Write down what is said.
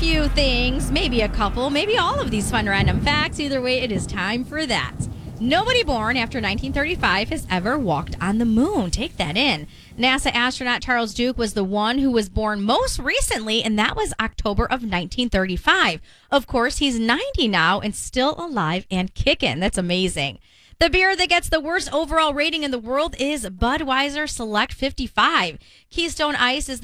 few things, maybe a couple, maybe all of these fun random facts. Either way, it is time for that. Nobody born after 1935 has ever walked on the moon. Take that in. NASA astronaut Charles Duke was the one who was born most recently, and that was October of 1935. Of course, he's 90 now and still alive and kicking. That's amazing. The beer that gets the worst overall rating in the world is Budweiser Select 55. Keystone Ice is